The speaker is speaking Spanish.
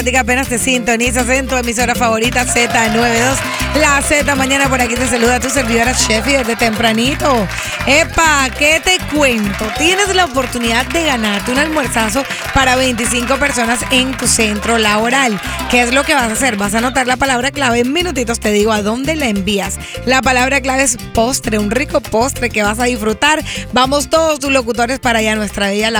Apenas te sintonizas en tu emisora favorita Z92, la Z Mañana. Por aquí te saluda tu servidora Chefi desde tempranito. Epa, ¿qué te cuento? Tienes la oportunidad de ganarte un almuerzazo para 25 personas en tu centro laboral. ¿Qué es lo que vas a hacer? Vas a anotar la palabra clave. En minutitos te digo a dónde la envías. La palabra clave es postre, un rico postre que vas a disfrutar. Vamos todos tus locutores para allá, nuestra bella